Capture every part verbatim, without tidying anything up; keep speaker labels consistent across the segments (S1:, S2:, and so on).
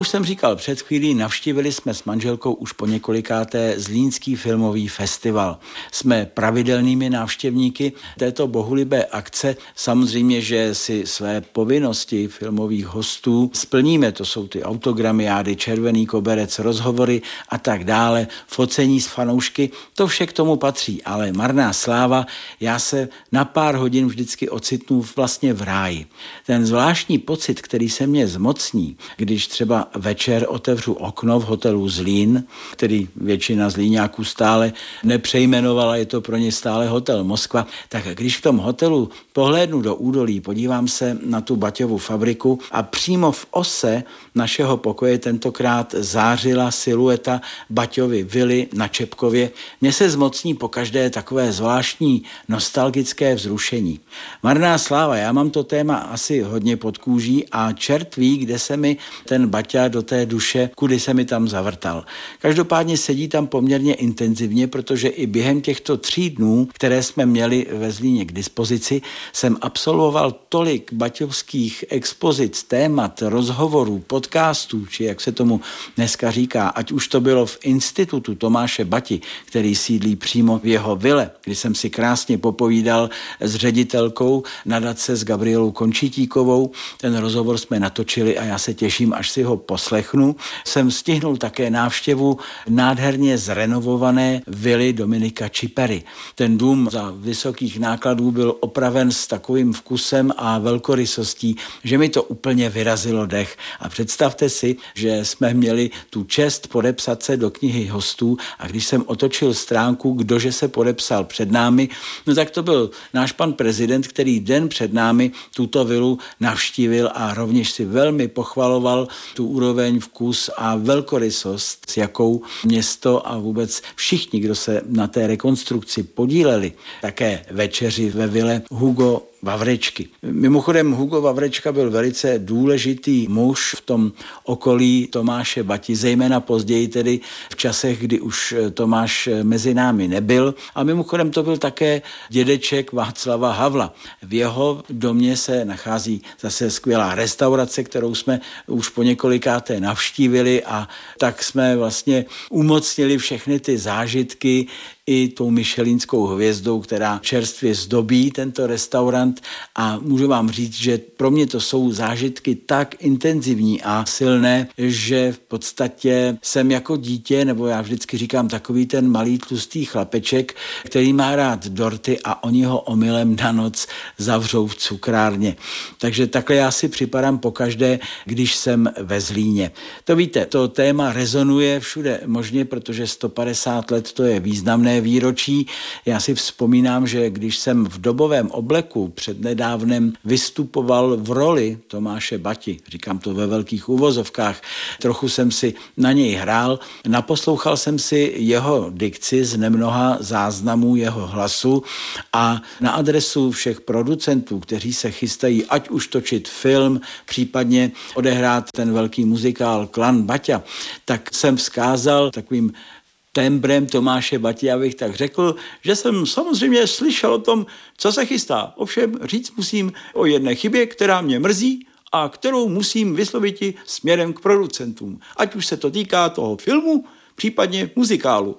S1: jsem říkal před chvílí, navštívili jsme s manželkou už po několikáté Zlínský filmový festival. Jsme pravidelnými návštěvníky této bohulibé akce. Samozřejmě, že si své povinnosti filmových hostů splníme. To jsou ty autogramiády, červený koberec, rozhovory a tak dále, focení s fanoušky. To vše k tomu patří, ale marná sláva, já se na pár hodin vždycky ocitnu vlastně v ráji. Ten zvláštní pocit, který se mě zmocní, když třeba večer otevřu okno v hotelu Zlín, který většina Zlíňáků stále nepřejmenovala, je to pro ně stále hotel Moskva, tak když v tom hotelu pohlédnu do údolí, podívám se na tu Baťovu fabriku a přímo v ose našeho pokoje tentokrát zářila silueta Baťovy vily na Čepkově, mně se zmocní pokaždé takové zvláštní nostalgické vzrušení. Marná sláva, já mám to téma asi hodně pod kůží a čert ví, kde se mi ten Baťa do té duše, kudy se mi tam zavrtal. Každopádně sedí tam poměrně intenzivně, protože i během těchto tří dnů, které jsme měli ve Zlíně k dispozici, jsem absolvoval tolik baťovských expozic, témat, rozhovorů, podcastů, či jak se tomu dneska říká, ať už to bylo v institutu Tomáše Bati, který sídlí přímo v jeho vile, kdy jsem si krásně popovídal s ředitelkou nadace s Gabrielou Končitíkovou. Ten rozhovor jsme natočili a já se těším, až si ho poslechnu. Jsem stihnul také návštěvu nádherně zrenovované vily Dominika Čipery. Ten dům za vysokých nákladů byl opraven s takovým vkusem a velkorysostí, že mi to úplně vyrazilo dech. A představte si, že jsme měli tu čest podepsat se do knihy hostů a když jsem otočil stránku, kdože se podepsal před námi, no tak to byl náš pan prezident, který den před námi tuto vilu navštívil a rovněž si velmi pochvaloval tu úroveň, vkus a velkorysost, s jakou město a vůbec všichni, kdo se na té rekonstrukci podíleli, také večeři ve vile Hugo Vavrečky. Mimochodem Hugo Vavrečka byl velice důležitý muž v tom okolí Tomáše Bati, zejména později tedy v časech, kdy už Tomáš mezi námi nebyl. A mimochodem to byl také dědeček Václava Havla. V jeho domě se nachází zase skvělá restaurace, kterou jsme už po několikáté navštívili a tak jsme vlastně umocnili všechny ty zážitky i tou michelinskou hvězdou, která čerstvě zdobí tento restaurant a můžu vám říct, že pro mě to jsou zážitky tak intenzivní a silné, že v podstatě jsem jako dítě, nebo já vždycky říkám takový ten malý tlustý chlapeček, který má rád dorty a oni ho omylem na noc zavřou v cukrárně. Takže takhle já si připadám pokaždé, když jsem ve Zlíně. To víte, to téma rezonuje všude možně, protože sto padesát let to je významné výročí. Já si vzpomínám, že když jsem v dobovém obleku přednedávnem vystupoval v roli Tomáše Bati, říkám to ve velkých uvozovkách, trochu jsem si na něj hrál, naposlouchal jsem si jeho dikci z nemnoha záznamů jeho hlasu a na adresu všech producentů, kteří se chystají ať už točit film, případně odehrát ten velký muzikál Klan Baťa, tak jsem vzkázal takovým tembrem Tomáše Bati, abych tak řekl, že jsem samozřejmě slyšel o tom, co se chystá. Ovšem říct musím o jedné chybě, která mě mrzí a kterou musím vyslovit i směrem k producentům. Ať už se to týká toho filmu, případně muzikálu.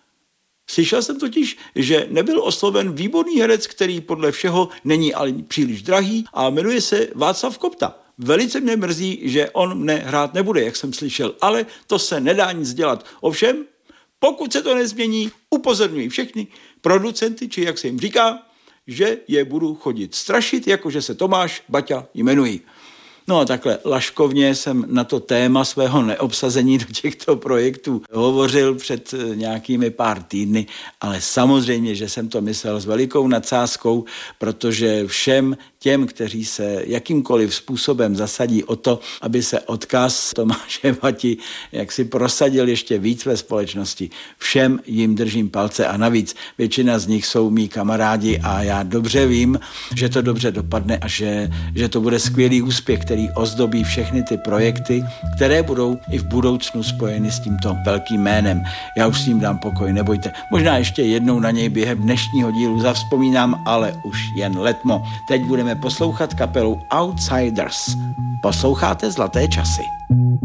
S1: Slyšel jsem totiž, že nebyl osloven výborný herec, který podle všeho není ale příliš drahý a jmenuje se Václav Kopta. Velice mě mrzí, že on mne hrát nebude, jak jsem slyšel, ale to se nedá nic dělat. Ovšem, pokud se to nezmění, upozorňuji všechny producenty, či jak se jim říká, že je budu chodit strašit, jakože se Tomáš Baťa jmenují. No a takhle laškovně jsem na to téma svého neobsazení do těchto projektů hovořil před nějakými pár týdny, ale samozřejmě, že jsem to myslel s velikou nadsázkou, protože všem těm, kteří se jakýmkoliv způsobem zasadí o to, aby se odkaz Tomáše Bati jaksi prosadil ještě víc ve společnosti, všem jim držím palce a navíc většina z nich jsou mý kamarádi a já dobře vím, že to dobře dopadne a že, že to bude skvělý úspěch, který ozdobí všechny ty projekty, které budou i v budoucnu spojeny s tímto velkým jménem. Já už s ním dám pokoj, nebojte. Možná ještě jednou na něj během dnešního dílu zavzpomínám, ale už jen letmo. Teď budeme poslouchat kapelu Outsiders. Posloucháte Zlaté časy.